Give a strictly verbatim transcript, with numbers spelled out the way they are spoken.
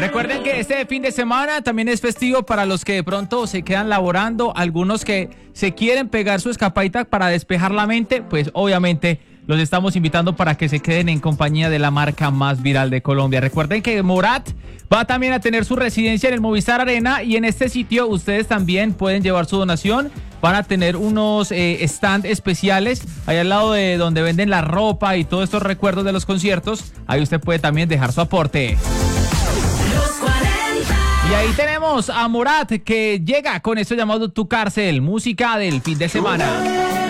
Recuerden que este fin de semana también es festivo para los que de pronto se quedan laborando, algunos que se quieren pegar su escapadita para despejar la mente, pues obviamente los estamos invitando para que se queden en compañía de la marca más viral de Colombia. Recuerden que Morat va también a tener su residencia en el Movistar Arena y en este sitio ustedes también pueden llevar su donación. Van a tener unos eh, stand especiales ahí al lado de donde venden la ropa y todos estos recuerdos de los conciertos. Ahí usted puede también dejar su aporte. Y ahí tenemos a Morat que llega con esto llamado Tu Cárcel, música del fin de semana.